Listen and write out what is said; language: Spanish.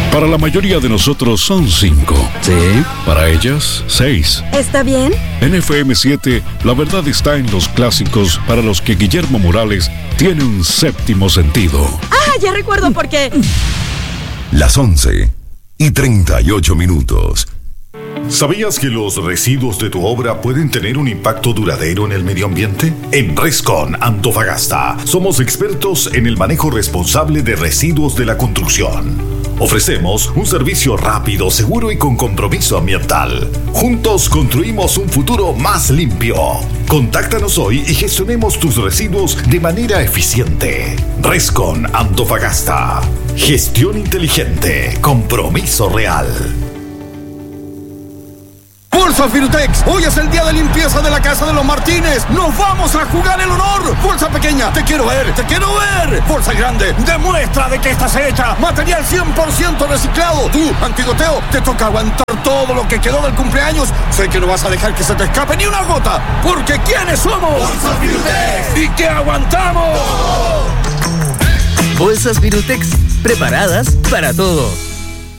Para la mayoría de nosotros son 5. Sí. Para ellas, 6. ¿Está bien? En FM7, la verdad está en los clásicos para los que Guillermo Morales tiene un séptimo sentido. ¡Ah, ya recuerdo por qué! Las 11:38. ¿Sabías que los residuos de tu obra pueden tener un impacto duradero en el medio ambiente? En Rescon Antofagasta somos expertos en el manejo responsable de residuos de la construcción. Ofrecemos un servicio rápido, seguro y con compromiso ambiental. Juntos construimos un futuro más limpio. Contáctanos hoy y gestionemos tus residuos de manera eficiente. Rescon Antofagasta. Gestión inteligente. Compromiso real. ¡Bolsa Firutex! Hoy es el día de limpieza de la casa de los Martínez. ¡Nos vamos a jugar el honor! Bolsa pequeña, te quiero ver, te quiero ver. Bolsa grande, demuestra de que estás hecha. Material 100% reciclado. Tú, Antigoteo, te toca aguantar todo lo que quedó del cumpleaños. Sé que no vas a dejar que se te escape ni una gota. Porque ¿quiénes somos? Bolsa Firutex. ¿Y qué aguantamos? Bolsas Firutex, preparadas para todo.